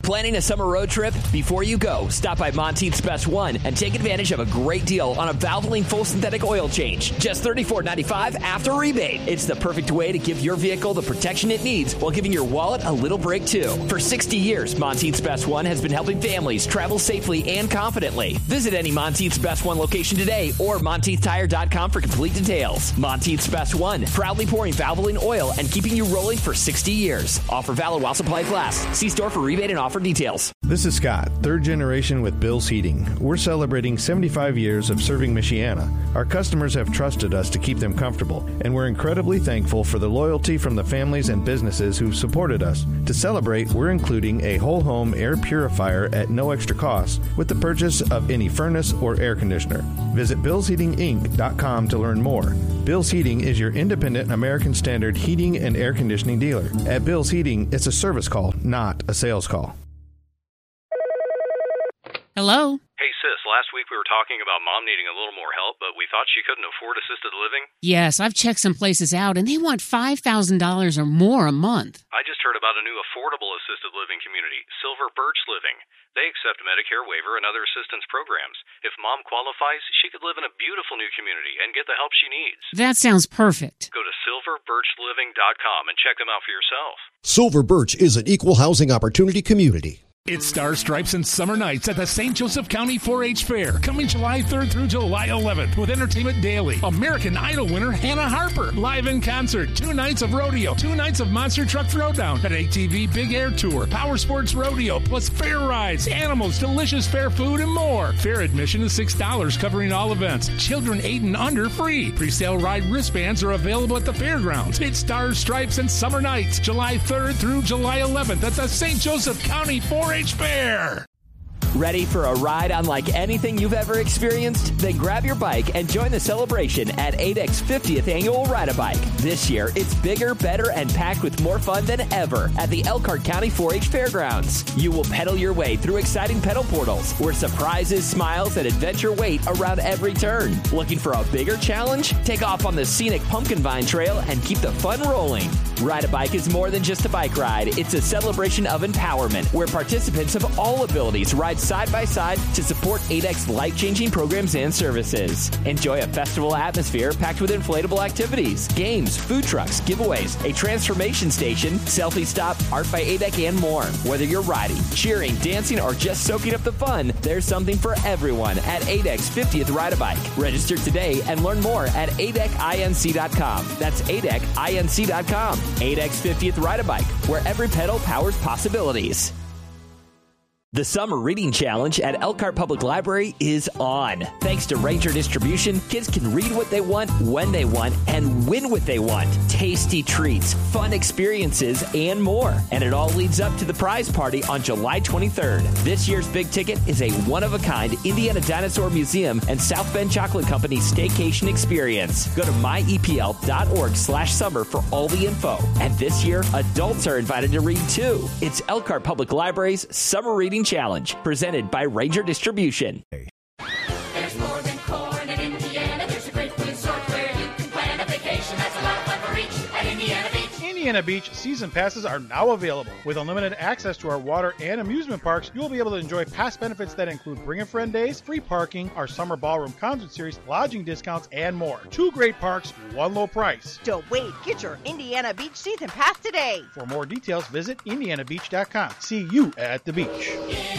Planning a summer road trip? Before you go, stop by Monteith's Best One and take advantage of a great deal on a Valvoline full synthetic oil change. Just $34.95 after rebate. It's the perfect way to give your vehicle the protection it needs while giving your wallet a little break, too. For 60 years, Monteith's Best One has been helping families travel safely and confidently. Visit any Monteith's Best One location today or MonteithTire.com for complete details. Monteith's Best One, proudly pouring Valvoline oil and keeping you rolling for 60 years. Offer valid while supplies last. See store for rebate and offer details. This is Scott, third generation with Bill's Heating. We're celebrating 75 years of serving Michiana. Our customers have trusted us to keep them comfortable, and we're incredibly thankful for the loyalty from the families and businesses who've supported us. To celebrate, we're including a whole home air purifier at no extra cost with the purchase of any furnace or air conditioner. Visit BillsHeatingInc.com to learn more. Bill's Heating is your independent American Standard heating and air conditioning dealer. At Bill's Heating, it's a service call, not a sales call. Hello? Hey, sis, last week we were talking about Mom needing a little more help, but we thought she couldn't afford assisted living. Yes, I've checked some places out, and they want $5,000 or more a month. I just heard about a new affordable assisted living community, Silver Birch Living. They accept Medicare waiver and other assistance programs. If Mom qualifies, she could live in a beautiful new community and get the help she needs. That sounds perfect. Go to silverbirchliving.com and check them out for yourself. Silver Birch is an equal housing opportunity community. It's Star Stripes and Summer Nights at the St. Joseph County 4-H Fair, coming July 3rd through July 11th with Entertainment Daily. American Idol winner Hannah Harper, live in concert, 2 nights of rodeo, 2 nights of Monster Truck Throwdown, an ATV Big Air Tour, Power Sports Rodeo, plus fair rides, animals, delicious fair food, and more. Fair admission is $6, covering all events. Children 8 and under free. Presale ride wristbands are available at the fairgrounds. It's Stars, Stripes, and Summer Nights, July 3rd through July 11th at the St. Joseph County 4-H Fair. Ready for a ride unlike anything you've ever experienced? Then grab your bike and join the celebration at ADEC's 50th Annual Ride-A-Bike. This year, it's bigger, better, and packed with more fun than ever at the Elkhart County 4-H Fairgrounds. You will pedal your way through exciting pedal portals where surprises, smiles, and adventure wait around every turn. Looking for a bigger challenge? Take off on the scenic Pumpkin Vine Trail and keep the fun rolling. Ride-A-Bike is more than just a bike ride. It's a celebration of empowerment where participants of all abilities ride side by side to support ADEC's life-changing programs and services. Enjoy a festival atmosphere packed with inflatable activities, games, food trucks, giveaways, a transformation station, selfie stop, art by ADEC, and more. Whether you're riding, cheering, dancing, or just soaking up the fun, there's something for everyone at ADEC's 50th Ride-A-Bike. Register today and learn more at ADECinc.com. That's ADECinc.com. ADEC's 50th Ride-A-Bike, where every pedal powers possibilities. The Summer Reading Challenge at Elkhart Public Library is on. Thanks to Ranger Distribution, kids can read what they want, when they want, and win what they want. Tasty treats, fun experiences, and more. And it all leads up to the prize party on July 23rd. This year's big ticket is a one-of-a-kind Indiana Dinosaur Museum and South Bend Chocolate Company staycation experience. Go to myepl.org/summer for all the info. And this year, adults are invited to read too. It's Elkhart Public Library's Summer Reading Challenge, presented by Ranger Distribution. There's more than corn in Indiana. There's a great resort where you can plan a vacation. That's a lot of fun for each at Indiana Beach. Indiana Beach season passes are now available. With unlimited access to our water and amusement parks, you will be able to enjoy past benefits that include Bring a Friend Days, free parking, our summer ballroom concert series, lodging discounts, and more. 2 great parks, 1 low price. Don't wait. Get your Indiana Beach season pass today. For more details, visit indianabeach.com. See you at the beach.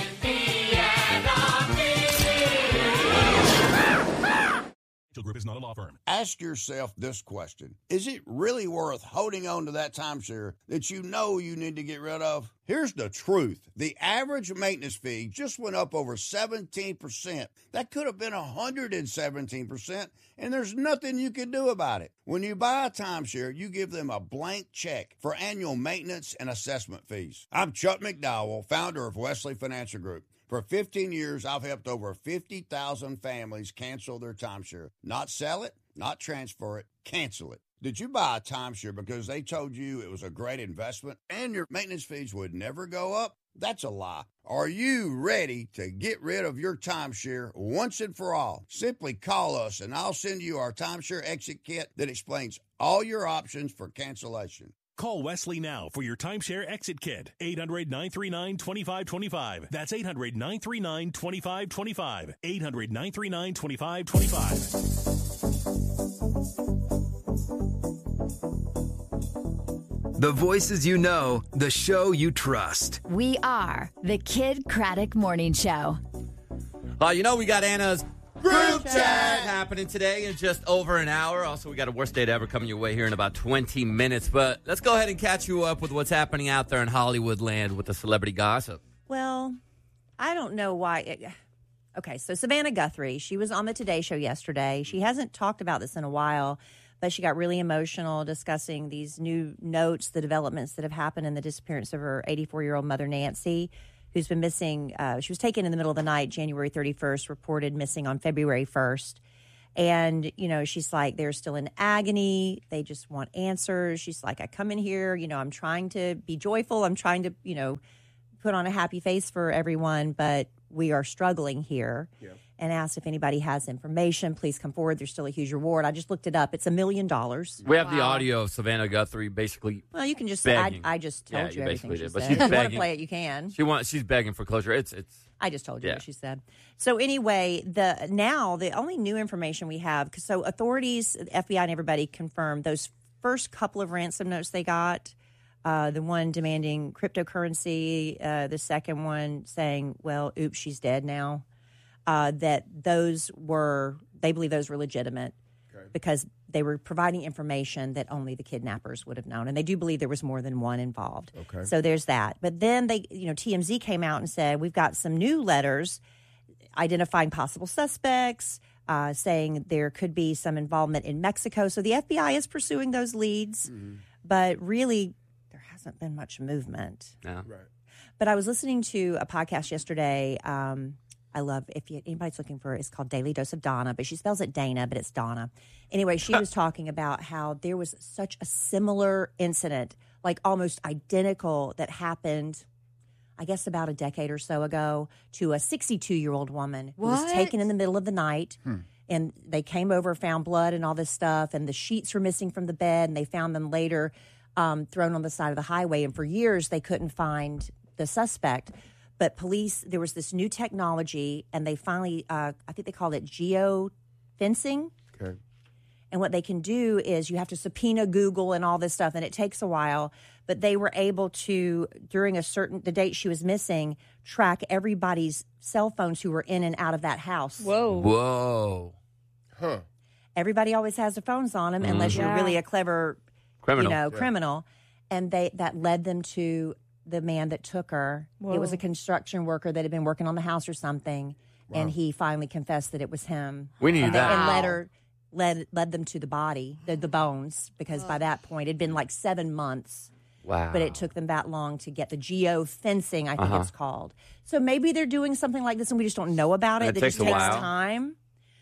Group is not a law firm. Ask yourself this question. Is it really worth holding on to that timeshare that you know you need to get rid of? Here's the truth. The average maintenance fee just went up over 17%. That could have been 117%, and there's nothing you can do about it. When you buy a timeshare, you give them a blank check for annual maintenance and assessment fees. I'm Chuck McDowell, founder of Wesley Financial Group. For 15 years, I've helped over 50,000 families cancel their timeshare. Not sell it, not transfer it, cancel it. Did you buy a timeshare because they told you it was a great investment and your maintenance fees would never go up? That's a lie. Are you ready to get rid of your timeshare once and for all? Simply call us and I'll send you our timeshare exit kit that explains all your options for cancellation. Call Wesley now for your timeshare exit kit. 800-939-2525. That's 800-939-2525. 800-939-2525. The voices you know, the show you trust. We are the Kid Craddock Morning Show. You know we got Anna's Group Chat happening today in just over an hour. Also, we got a Worst Date Ever coming your way here in about 20 minutes. But let's go ahead and catch you up with what's happening out there in Hollywood land with the celebrity gossip. Well, I don't know why. Okay, so Savannah Guthrie, she was on the Today Show yesterday. She hasn't talked about this in a while, but she got really emotional discussing these new notes, the developments that have happened in the disappearance of her 84-year-old mother, Nancy, who's been missing. She was taken in the middle of the night, January 31st, reported missing on February 1st. And, you know, she's like, they're still in agony. They just want answers. She's like, I come in here, you know, I'm trying to be joyful. I'm trying to, you know, put on a happy face for everyone, but we are struggling here. Yeah. And asked if anybody has information, please come forward. There's still a huge reward. I just looked it up. It's $1 million. We have the audio of Savannah Guthrie basically. Well, you can just begging. I just told you everything she said. But If she's you want begging. to play it, you can. She's begging for closure. It's. I just told you what she said. So anyway, the only new information we have, so authorities, the FBI and everybody confirmed those first couple of ransom notes they got. The one demanding cryptocurrency, the second one saying, well, oops, she's dead now. That they believe those were legitimate because they were providing information that only the kidnappers would have known. And they do believe there was more than one involved. Okay. So there's that. But then TMZ came out and said, we've got some new letters identifying possible suspects, saying there could be some involvement in Mexico. So the FBI is pursuing those leads, but really there hasn't been much movement. Yeah. Right. But I was listening to a podcast yesterday. I love, anybody's looking for it, it's called Daily Dose of Donna, but she spells it Dana, but it's Donna. Anyway, she was talking about how there was such a similar incident, like almost identical, that happened, I guess about a decade or so ago, to a 62-year-old woman who was taken in the middle of the night. And they came over, found blood and all this stuff, and the sheets were missing from the bed, and they found them later thrown on the side of the highway. And for years, they couldn't find the suspect. But police, there was this new technology, and they finally, I think they called it geofencing. Okay. And what they can do is you have to subpoena Google and all this stuff, and it takes a while. But they were able to, during the date she was missing, track everybody's cell phones who were in and out of that house. Whoa. Huh. Everybody always has their phones on them, unless you're really a clever criminal. Criminal. And that led them to the man that took her. Whoa. It was a construction worker that had been working on the house or something, and he finally confessed that it was him. We knew that. And led them to the body, the bones, because by that point it had been like 7 months. Wow. But it took them that long to get the geofencing, I think it's called. So maybe they're doing something like this and we just don't know about it. It just takes time.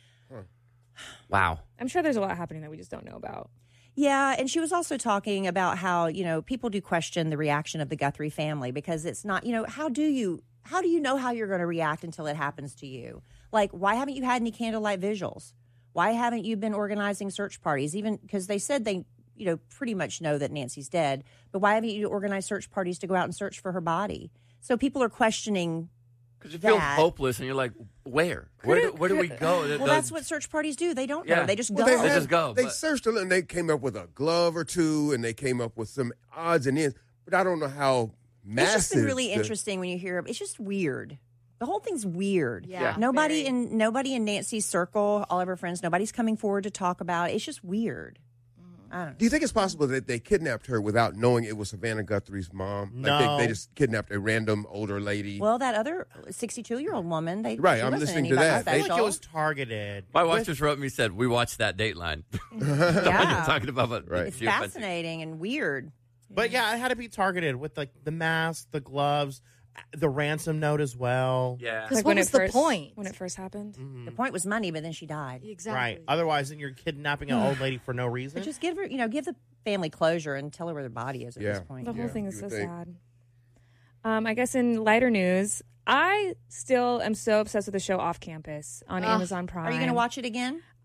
Wow. I'm sure there's a lot happening that we just don't know about. Yeah, and she was also talking about how, people do question the reaction of the Guthrie family because it's not, how do you know how you're going to react until it happens to you? Like, why haven't you had any candlelight visuals? Why haven't you been organizing search parties? Even because they said they, pretty much know that Nancy's dead, but why haven't you organized search parties to go out and search for her body? So people are questioning. Because you feel hopeless, and you're like, where? Where do we go? Well, that's what search parties do. They don't know. They just go. They just go. They searched a little, and they came up with a glove or two, and they came up with some odds and ends. But I don't know how massive. It's just been really interesting when you hear it. It's just weird. The whole thing's weird. Yeah. Nobody in Nancy's circle, all of her friends, nobody's coming forward to talk about it. It's just weird. I don't know. Do you think it's possible that they kidnapped her without knowing it was Savannah Guthrie's mom? No. Like they just kidnapped a random older lady? Well, that other 62-year-old woman, Right, I'm listening to that. I feel like it was targeted. My wife just wrote me, said, we watched that Dateline. Yeah. Talking about It's fascinating and weird. But yeah, it had to be targeted with like the mask, the gloves, the ransom note as well. Yeah. Because what was the point? When it first happened? Mm-hmm. The point was money, but then she died. Exactly. Right. Otherwise, then you're kidnapping an old lady for no reason. But just give her, give the family closure and tell her where their body is at this point. The whole thing is so sad. I guess in lighter news, I still am so obsessed with the show Off Campus on Amazon Prime. Are you going to watch it again?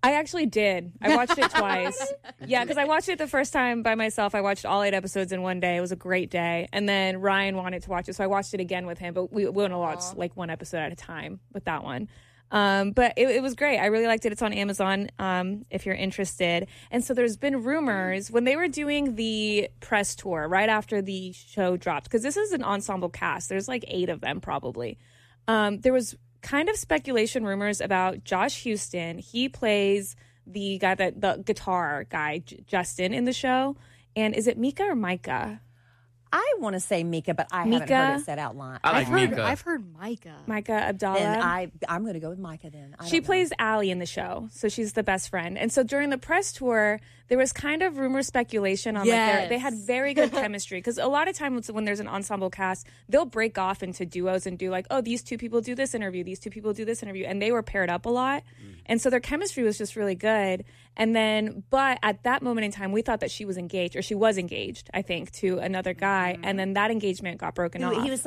I actually did. I watched it twice. Yeah, because I watched it the first time by myself. I watched all 8 episodes in one day. It was a great day. And then Ryan wanted to watch it, so I watched it again with him. But we went to watch like one episode at a time with that one. But it was great. I really liked it. It's on Amazon if you're interested. And so there's been rumors when they were doing the press tour right after the show dropped, because this is an ensemble cast. There's like 8 of them probably. There was kind of speculation rumors about Josh Houston. He plays the guy the guitar guy, Justin, in the show. And is it Mika or Micah? I want to say Mika, but I haven't heard it said out loud. I like Mika. I've heard Micah. Micah Abdallah. And I'm going to go with Micah then. She plays Allie in the show, so she's the best friend. And so during the press tour, there was kind of rumor speculation on like they had very good chemistry, because a lot of times when there's an ensemble cast, they'll break off into duos and do like, oh, these 2 people do this interview, these 2 people do this interview, and they were paired up a lot. And so their chemistry was just really good. And then, but at that moment in time, we thought that she was engaged, I think, to another guy. And then that engagement got broken off. He was